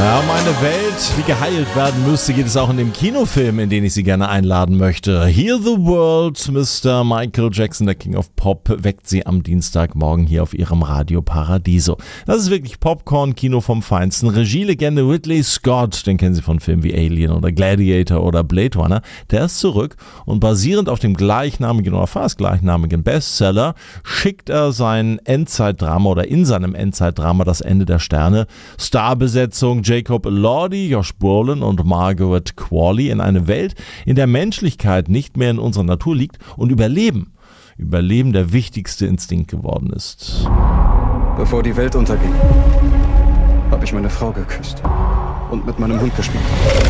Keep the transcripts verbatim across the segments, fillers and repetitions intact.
Ja, um eine Welt, die geheilt werden müsste, geht es auch in dem Kinofilm, in den ich Sie gerne einladen möchte. Heal the World, Mister Michael Jackson, der King of Pop, weckt Sie am Dienstagmorgen hier auf Ihrem Radio Paradiso. Das ist wirklich Popcorn-Kino vom Feinsten. Regielegende Ridley Scott, den kennen Sie von Filmen wie Alien oder Gladiator oder Blade Runner, der ist zurück und basierend auf dem gleichnamigen oder fast gleichnamigen Bestseller schickt er sein Endzeitdrama oder in seinem Endzeitdrama Das Ende der Sterne, Starbesetzung Jacob Elordi, Josh Brolin und Margaret Qualley in eine Welt, in der Menschlichkeit nicht mehr in unserer Natur liegt und Überleben, Überleben der wichtigste Instinkt geworden ist. Bevor die Welt unterging, habe ich meine Frau geküsst und mit meinem Hund gespielt.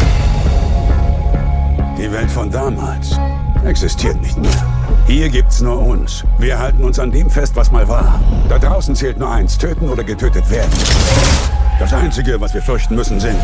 Die Welt von damals existiert nicht mehr. Hier gibt's nur uns. Wir halten uns an dem fest, was mal war. Da draußen zählt nur eins: töten oder getötet werden. Das Einzige, was wir fürchten müssen, sind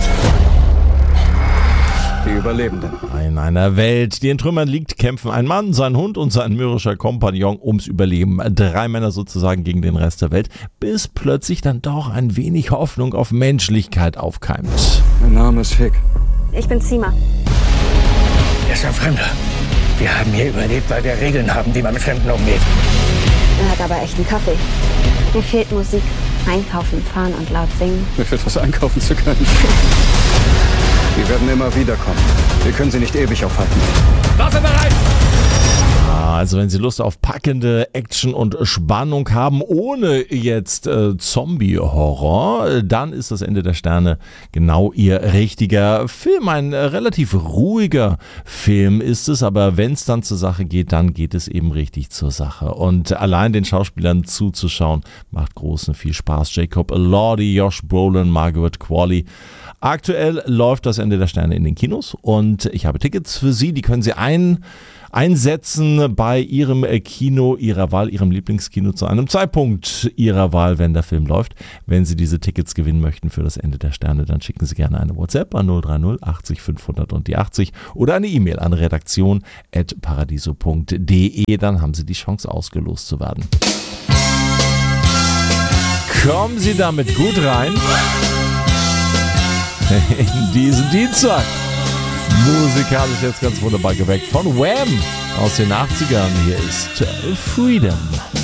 die Überlebenden. In einer Welt, die in Trümmern liegt, kämpfen ein Mann, sein Hund und sein mürrischer Kompagnon ums Überleben. Drei Männer sozusagen gegen den Rest der Welt, bis plötzlich dann doch ein wenig Hoffnung auf Menschlichkeit aufkeimt. Mein Name ist Hick. Ich bin Zima. Er ist ein Fremder. Wir haben hier überlebt, weil wir Regeln haben, wie man mit Fremden umgeht. Er hat aber echten Kaffee. Mir fehlt Musik. Einkaufen, fahren und laut singen. Mir fehlt was einkaufen zu können. Die werden immer wieder kommen. Wir können sie nicht ewig aufhalten. Waffe bereit! Also wenn Sie Lust auf packende Action und Spannung haben, ohne jetzt äh, Zombie-Horror, dann ist Das Ende der Sterne genau Ihr richtiger Film. Ein äh, relativ ruhiger Film ist es, aber wenn es dann zur Sache geht, dann geht es eben richtig zur Sache. Und allein den Schauspielern zuzuschauen, macht großen viel Spaß. Jacob Elordi, Josh Brolin, Margaret Qualley. Aktuell läuft Das Ende der Sterne in den Kinos und ich habe Tickets für Sie, die können Sie ein einsetzen bei Ihrem Kino Ihrer Wahl, Ihrem Lieblingskino zu einem Zeitpunkt Ihrer Wahl, wenn der Film läuft. Wenn Sie diese Tickets gewinnen möchten für Das Ende der Sterne, dann schicken Sie gerne eine WhatsApp an null drei null achtzig fünfhundert und die achtzig oder eine E-Mail an redaktion at paradiso punkt de. Dann haben Sie die Chance, ausgelost zu werden. Kommen Sie damit gut rein in diesen Dienstag. Musikalisch jetzt ganz wunderbar geweckt von Wham! Aus den achtzigern. Hier ist Freedom.